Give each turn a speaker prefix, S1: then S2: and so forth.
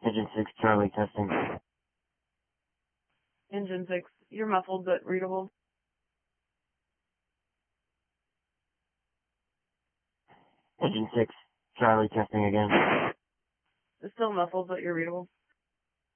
S1: Engine 6, Charlie, testing.
S2: Engine 6, you're muffled but readable.
S1: Engine 6, Charlie, testing again.
S2: It's still muffled but you're readable.